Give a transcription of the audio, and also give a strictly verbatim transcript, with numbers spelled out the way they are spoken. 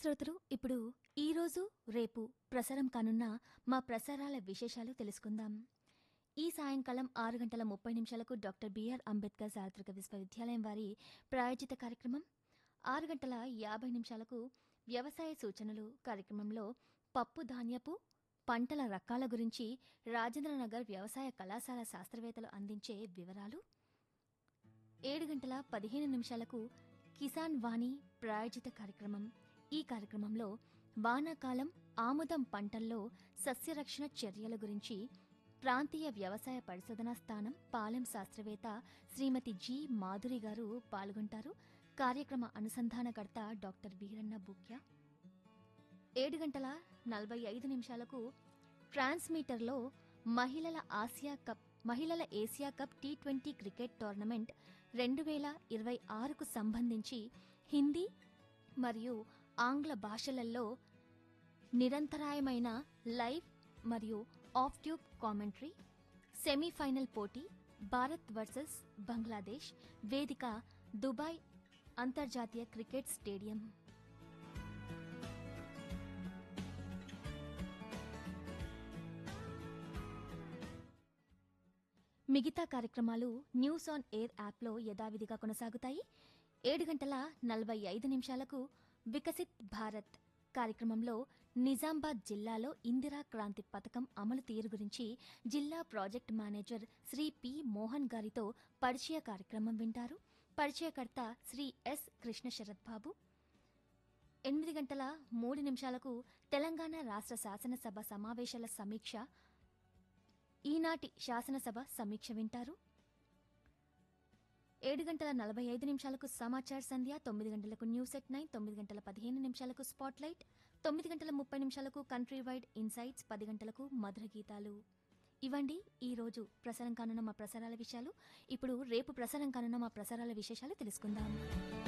శ్రోతలు ఇప్పుడు ఈరోజు రేపు ప్రసారం కానున్న మా ప్రసారాల విశేషాలు తెలుసుకుందాం. ఈ సాయంకాలం ఆరు గంటల ముప్పై నిమిషాలకు డాక్టర్ బిఆర్ అంబేద్కర్ చారిత్రక విశ్వవిద్యాలయం వారి ప్రాయోజిత కార్యక్రమం, ఆరు గంటల యాభై నిమిషాలకు వ్యవసాయ సూచనలు కార్యక్రమంలో పప్పు ధాన్యపు పంటల రకాల గురించి రాజేంద్రనగర్ వ్యవసాయ కళాశాల శాస్త్రవేత్తలు అందించే వివరాలు, ఏడు గంటల పదిహేను నిమిషాలకు కిసాన్ వాణి ప్రాయోజిత కార్యక్రమం. ఈ కార్యక్రమంలో వానాకాలం ఆముదం పంటల్లో సస్యరక్షణ చర్యల గురించి ప్రాంతీయ వ్యవసాయ పరిశోధనా స్థానం పాలెం శాస్త్రవేత్త శ్రీమతి జి మాధురి గారు పాల్గొంటారు. కార్యక్రమ అనుసంధానకర్త డాక్టర్ వీరన్న బూక్యా. ఏడు గంటల నలభై ఐదు నిమిషాలకు ట్రాన్స్మీటర్లో మహిళల ఆసియా కప్ మహిళల Asia cup T twenty cricket tournament రెండు వేల ఇరవై ఆరుకు సంబంధించి హిందీ మరియు ఆంగ్ల భాషలలో నిరంతరాయమైన లైవ్ మరియు ఆఫ్ ట్యూబ్ కామెంటరీ, సెమీఫైనల్ పోటీ భారత్ వర్సెస్ బంగ్లాదేశ్, వేదిక దుబాయ్ అంతర్జాతీయ క్రికెట్ స్టేడియం. మిగతా కార్యక్రమాలు న్యూస్ ఆన్ ఎయిర్ యాప్లో యథావిధిగా కొనసాగుతాయి. ఏడు గంటల నలభై ఐదు నిమిషాలకు వికసిత్ భారత్ కార్యక్రమంలో నిజామాబాద్ జిల్లాలో ఇందిరా క్రాంతి పథకం అమలు తీరు గురించి జిల్లా project manager Shri P Mohan గారితో పరిచయ కార్యక్రమం వింటారు. పరిచయకర్త శ్రీ ఎస్ కృష్ణ శరత్ బాబు. ఎనిమిది గంటల మూడు నిమిషాలకు తెలంగాణ రాష్ట్ర శాసనసభ సమావేశాల సమీక్ష, ఈనాటి శాసనసభ సమీక్ష వింటారు. ఏడు గంటల నలభై ఐదు నిమిషాలకు సమాచార సంధ్య, తొమ్మిది గంటలకు న్యూస్ ఎట్ నైన్, తొమ్మిది గంటల పదిహేను నిమిషాలకు స్పాట్ లైట్, తొమ్మిది గంటల ముప్పై నిమిషాలకు కంట్రీ వైడ్ ఇన్సైట్స్, పది గంటలకు మధుర గీతాలు. ఇవండి ఈ రోజు ప్రసారం కానున్న మా ప్రసారాల విషయాలు. ఇప్పుడు రేపు ప్రసారం కానున్న మా ప్రసారాల విశేషాలు తెలుసుకుందాం.